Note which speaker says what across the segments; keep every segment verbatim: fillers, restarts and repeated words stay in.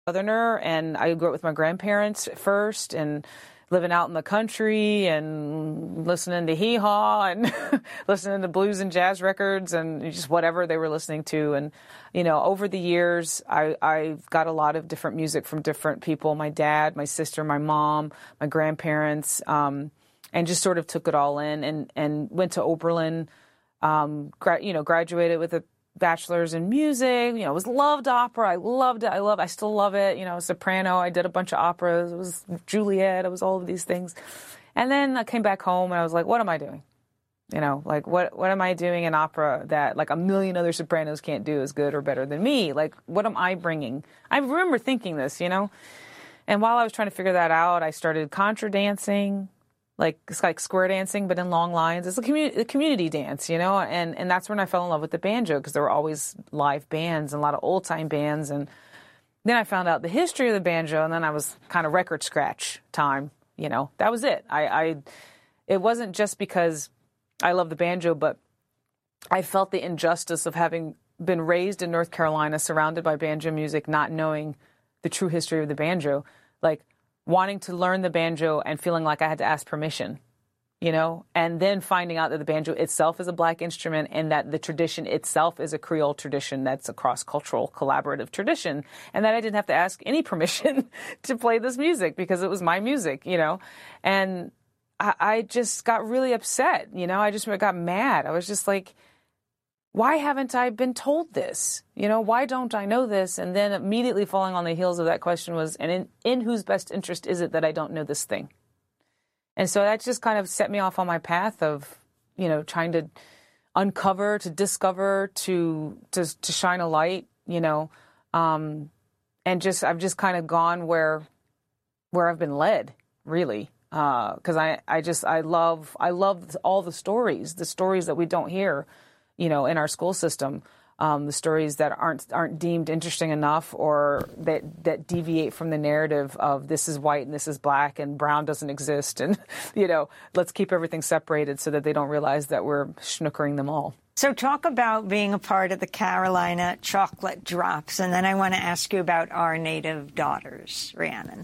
Speaker 1: Southerner, and I grew up with my grandparents at first, and living out in the country and listening to hee-haw and listening to blues and jazz records and just whatever they were listening to. And, you know, over the years, I, I've got a lot of different music from different people, my dad, my sister, my mom, my grandparents, um, and just sort of took it all in and, and went to Oberlin, um, gra- you know, graduated with a bachelor's in music, you know, was loved opera. I loved it. I love, I still love it. You know, soprano. I did a bunch of operas. It was Juliet. It was all of these things. And then I came back home and I was like, what am I doing? You know, like what, what am I doing in opera that like a million other sopranos can't do as good or better than me? Like, what am I bringing? I remember thinking this, you know, and while I was trying to figure that out, I started contra dancing. Like it's like square dancing, but in long lines. It's a community, a community dance, you know, and, and that's when I fell in love with the banjo because there were always live bands and a lot of old time bands. And then I found out the history of the banjo, and then I was kind of record scratch time, you know. That was it. I, I it wasn't just because I love the banjo, but I felt the injustice of having been raised in North Carolina, surrounded by banjo music, not knowing the true history of the banjo. Like, wanting to learn the banjo and feeling like I had to ask permission, you know, and then finding out that the banjo itself is a black instrument and that the tradition itself is a Creole tradition that's a cross-cultural collaborative tradition, and that I didn't have to ask any permission to play this music because it was my music, you know. And I, I just got really upset, you know. I just got mad. I was just like, why haven't I been told this? You know, why don't I know this? And then immediately falling on the heels of that question was, and in, in whose best interest is it that I don't know this thing? And so that just kind of set me off on my path of, you know, trying to uncover, to discover, to to, to shine a light, you know, um, and just I've just kind of gone where where I've been led, really, because uh, I I just I love I love all the stories, the stories that we don't hear, you know, in our school system, um, the stories that aren't aren't deemed interesting enough, or that that deviate from the narrative of this is white and this is black and brown doesn't exist, and, you know, let's keep everything separated so that they don't realize that we're schnookering them all.
Speaker 2: So talk about being a part of the Carolina Chocolate Drops, and then I want to ask you about Our Native Daughters, Rhiannon.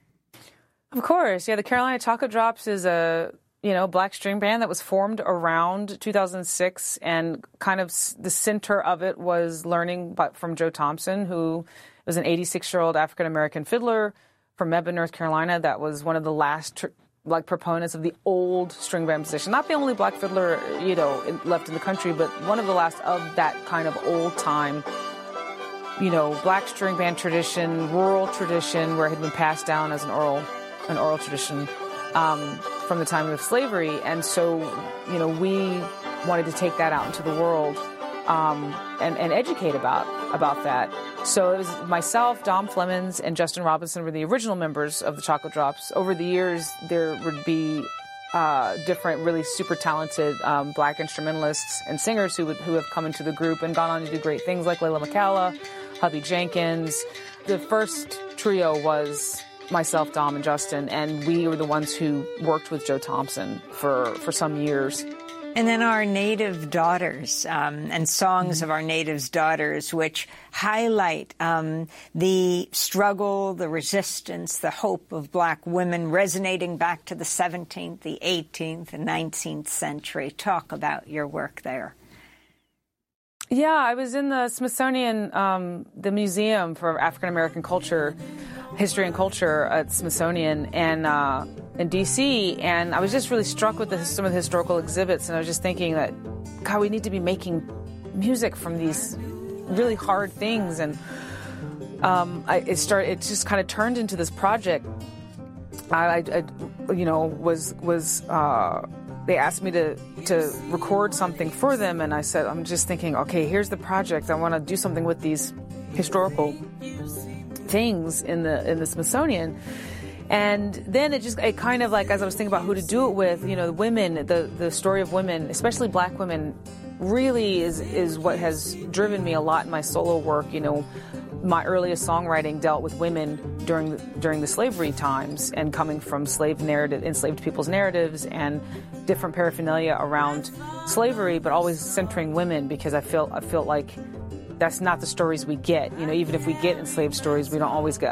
Speaker 1: Of course, yeah. The Carolina Chocolate Drops is a you know, black string band that was formed around two thousand six, and kind of the center of it was learning from Joe Thompson, who was an eighty-six-year-old African-American fiddler from Mebane, North Carolina, that was one of the last, like, proponents of the old string band position. Not the only black fiddler, you know, left in the country, but one of the last of that kind of old-time, you know, black string band tradition, rural tradition, where it had been passed down as an oral, an oral tradition. Um, from the time of slavery. And so, you know, we wanted to take that out into the world um, and, and educate about about that. So it was myself, Dom Flemons, and Justin Robinson were the original members of the Chocolate Drops. Over the years, there would be uh, different, really super talented um, black instrumentalists and singers who would who have come into the group and gone on to do great things, like Layla McCalla, Hubby Jenkins. The first trio was myself, Dom, and Justin, and we were the ones who worked with Joe Thompson for, for some years.
Speaker 2: And then Our Native Daughters, um, and songs mm-hmm. of Our Natives' Daughters, which highlight um, the struggle, the resistance, the hope of black women resonating back to the seventeenth, the eighteenth, and nineteenth century. Talk about your work there.
Speaker 1: Yeah, I was in the Smithsonian, um, the Museum for African American Culture, History and Culture at Smithsonian, and uh, in D C, and I was just really struck with the, some of the historical exhibits, and I was just thinking that, God, we need to be making music from these really hard things, and um, I, it started. It just kind of turned into this project. I, I, I you know, was was. Uh, They asked me to, to record something for them, and I said, I'm just thinking, okay, here's the project. I want to do something with these historical things in the in the Smithsonian. And then it just, it kind of like, as I was thinking about who to do it with, you know, the women, the, the story of women, especially black women, really is, is what has driven me a lot in my solo work. You know, my earliest songwriting dealt with women during the, during the slavery times, and coming from slave narrative, enslaved people's narratives, and different paraphernalia around slavery, but always centering women, because I felt I felt like that's not the stories we get. You know, even if we get enslaved stories, we don't always get